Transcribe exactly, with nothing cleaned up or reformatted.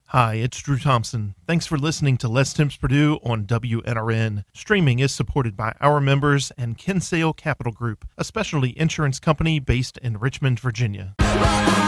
Hi, it's Drew Thompson. Thanks for listening to Les Temps Purdue on W N R N. Streaming is supported by our members and Kinsale Capital Group, a specialty insurance company based in Richmond, Virginia.